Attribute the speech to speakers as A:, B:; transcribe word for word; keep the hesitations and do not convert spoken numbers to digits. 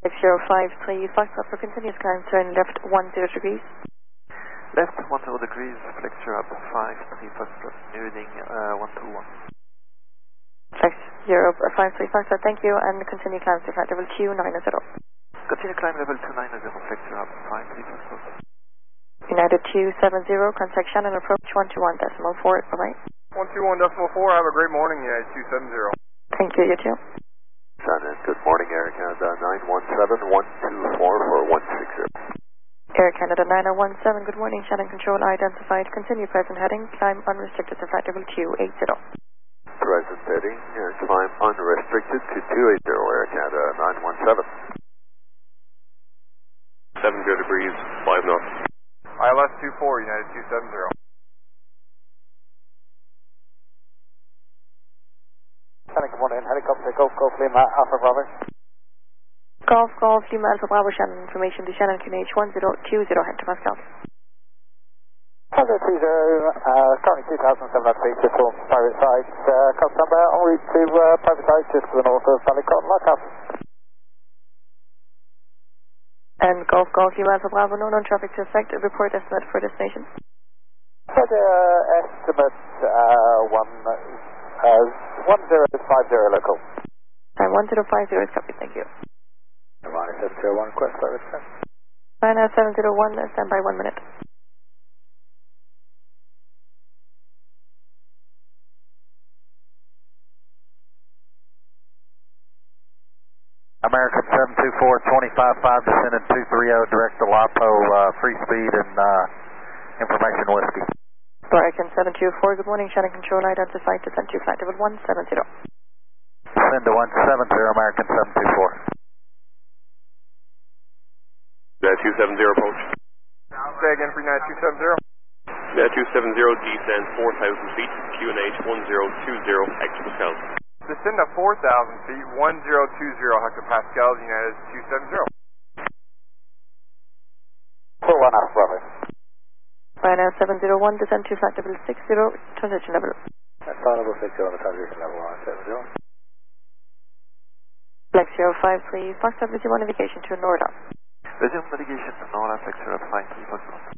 A: zero five three, Foxtrot for continuous climb, turn left one zero degrees.
B: Left one zero degrees, flexure up five three Foxtrot, nearing uh, one two one.
A: Flex zero five three Foxtrot, thank you, and continue climb to flight level two nine zero.
B: Continue climb level two nine zero, flexure up five three Foxtrot.
A: United two seven zero, contact Shannon, approach one two one decimal four, bye-bye.
C: one two one decimal four, have a great morning, United two seven zero.
A: Thank you, you too.
D: Shannon, good morning, Air Canada nine one seven one two four for one six zero.
A: Air Canada nine oh one seven, good morning, Shannon Control identified, continue present heading, climb unrestricted to flight level two eight zero.
D: Present heading, and climb unrestricted to two eight zero, Air Canada nine one seven.
E: seven zero degrees, five knots.
C: I L S two four, United two seven zero.
F: Shannon, good morning, helicopter, Golf Golf Lima, Alpha Bravo.
A: Golf Golf Lima Alpha Bravo, Shannon, information to Shannon Q N H one zero two zero, hectopascal.
F: one zero two zero, uh, currently two thousand seven hundred feet, just on private site, uh, coast number en route to uh, private site just to the north of Ballycotton Lighthouse.
A: And Golf Golf Lima Alpha Bravo, no non-traffic to affect, report estimate for destination.
F: Further uh, estimate, uh, one, uh, one zero five zero local.
A: And one zero five zero is copied, thank you.
F: Minus seven zero one, request flight return.
A: Minus seven zero one, stand by one minute.
G: American seven two four, twenty-five five, descending two three zero, direct to LAPO, uh, free speed and uh, information whiskey.
A: American seven two four, good morning, Shannon Control identified, descend to flight level one seven zero.
G: Descend to one seven zero, American seven two four.
E: United two seven zero approach.
C: Say again for United two seven zero.
E: United two seven zero, descend four thousand feet, Q N H one zero two zero, hectopascal.
C: Descend to four thousand feet, one zero two zero hectopascals, United two seven zero.
F: four one Alpha Bravo.
A: Minus seven zero one, descend to flight level six zero, transition level.
F: That's flight level six zero on the transition level one seven zero.
A: Flex zero five three, Foxtrot, resume on navigation to Norda.
B: Resume navigation to Nora, flexure up five three Foxtrot.